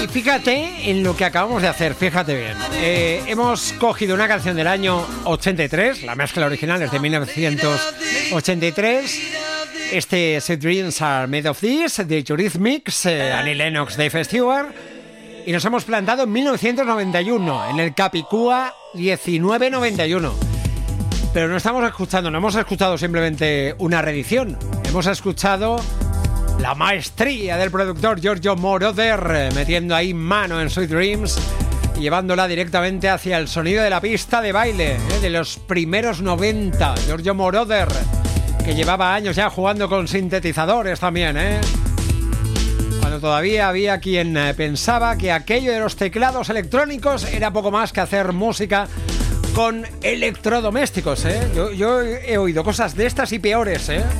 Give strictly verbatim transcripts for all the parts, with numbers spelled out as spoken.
Y fíjate en lo que acabamos de hacer, fíjate bien. Eh, hemos cogido una canción del año ochenta y tres, la mezcla original es de mil novecientos ochenta y tres. Este Sweet Dreams Are Made of This, de Eurythmics, eh, Annie Lennox, Dave Stewart. Y nos hemos plantado en mil novecientos noventa y uno, en el Capicúa diecinueve noventa y uno. Pero no estamos escuchando, no hemos escuchado simplemente una reedición. Hemos escuchado la maestría del productor Giorgio Moroder, metiendo ahí mano en Sweet Dreams y llevándola directamente hacia el sonido de la pista de baile, ¿eh? De los primeros noventa. Giorgio Moroder, que llevaba años ya jugando con sintetizadores también, ¿eh? Cuando todavía había quien eh, pensaba que aquello de los teclados electrónicos era poco más que hacer música con electrodomésticos, ¿eh? Yo, yo he oído cosas de estas y peores, ¿eh?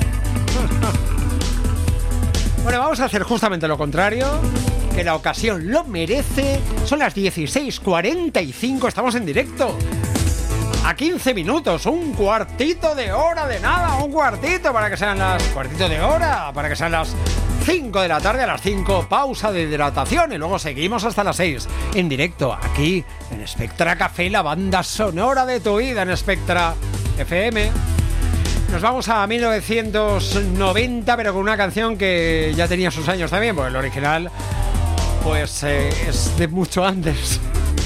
Bueno, vamos a hacer justamente lo contrario, que la ocasión lo merece. Son las dieciséis cuarenta y cinco, estamos en directo. A quince minutos, un cuartito de hora de nada, un cuartito para que sean las... Cuartito de hora, para que sean las cinco de la tarde. A las cinco, pausa de hidratación y luego seguimos hasta las seis en directo, aquí en Spectra Café, la banda sonora de tu vida en Spectra F M. Nos vamos a mil novecientos noventa, pero con una canción que ya tenía sus años también, porque el original pues eh, es de mucho antes.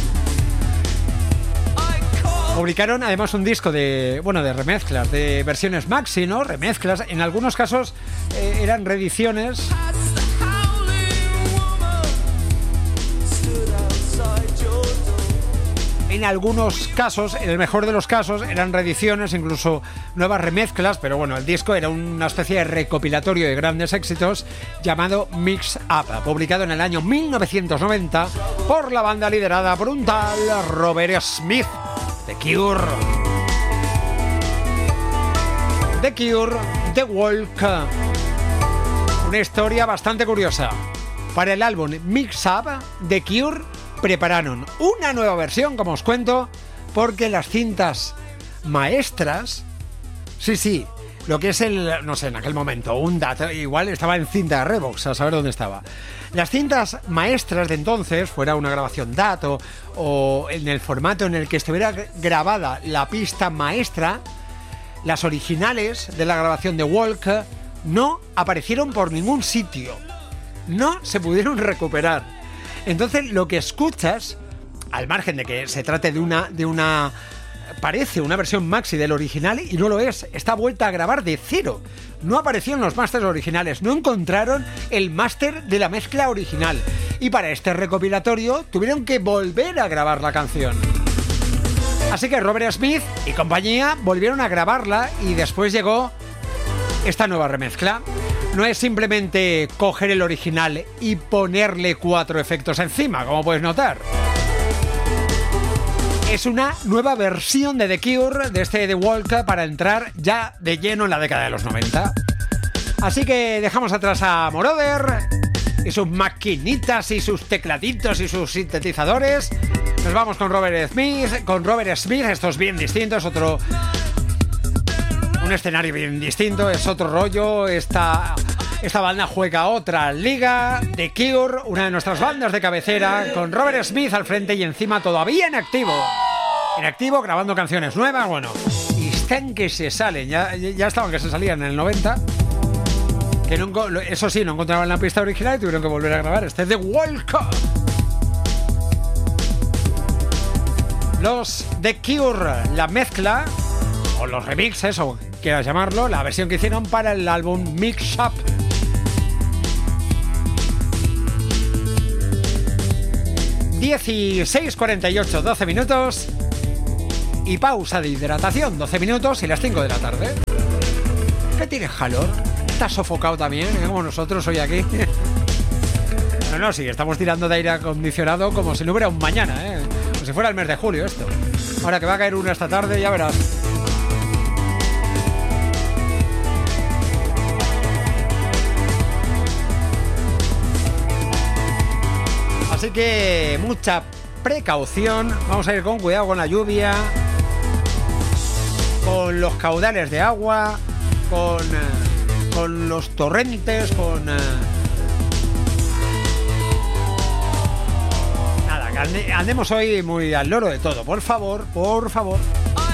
Publicaron además un disco de, bueno, de remezclas, de versiones maxi, ¿no? Remezclas, en algunos casos eh, eran reediciones. En algunos casos, en el mejor de los casos, eran reediciones, incluso nuevas remezclas, pero bueno, el disco era una especie de recopilatorio de grandes éxitos llamado Mix Up, publicado en el año mil novecientos noventa por la banda liderada por un tal Robert Smith, The Cure. The Cure, The Walk. Una historia bastante curiosa. Para el álbum Mix Up, The Cure prepararon una nueva versión, como os cuento, porque las cintas maestras, sí, sí, lo que es el, no sé, en aquel momento, un dato, igual estaba en cinta de Revox, a saber dónde estaba. Las cintas maestras de entonces, fuera una grabación D A T o, o en el formato en el que estuviera grabada la pista maestra, las originales de la grabación de Walk no aparecieron por ningún sitio, no se pudieron recuperar. Entonces lo que escuchas, al margen de que se trate de una, de una, parece una versión maxi del original y no lo es, está vuelta a grabar de cero. No aparecieron los másters originales, no encontraron el máster de la mezcla original. Y para este recopilatorio tuvieron que volver a grabar la canción. Así que Robert Smith y compañía volvieron a grabarla y después llegó esta nueva remezcla. No es simplemente coger el original y ponerle cuatro efectos encima, como puedes notar. Es una nueva versión de The Cure, de este The Walk, para entrar ya de lleno en la década de los noventa. Así que dejamos atrás a Moroder y sus maquinitas y sus tecladitos y sus sintetizadores. Nos vamos con Robert Smith, con Robert Smith, esto es bien distinto, es otro... un escenario bien distinto, es otro rollo. Esta, esta banda juega otra liga. The Cure, una de nuestras bandas de cabecera, con Robert Smith al frente y encima todavía en activo. En activo, grabando canciones nuevas, bueno. Y están que se salen, ya, ya estaban que se salían en el noventa. Que no, eso sí, no encontraban la pista original y tuvieron que volver a grabar. Este es The Walk. Los The Cure, la mezcla, o los remixes, o quieras llamarlo, la versión que hicieron para el álbum Mix Up. dieciséis cuarenta y ocho, doce minutos y pausa de hidratación, doce minutos y las cinco de la tarde. ¿Qué tienes calor? ¿Estás sofocado también, eh? Como nosotros hoy aquí? No, no, sí, estamos tirando de aire acondicionado como si no hubiera un mañana, ¿eh? Como si fuera el mes de julio esto. Ahora que va a caer una esta tarde, ya verás. Así que mucha precaución, vamos a ir con cuidado con la lluvia, con los caudales de agua, con, con los torrentes, con... ande- andemos hoy muy al loro de todo. Por favor, por favor.